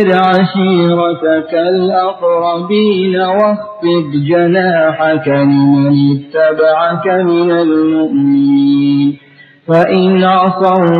عشيرتك الأقربين واخفض جناحك لمن اتبعك من المؤمنين فإن عصوا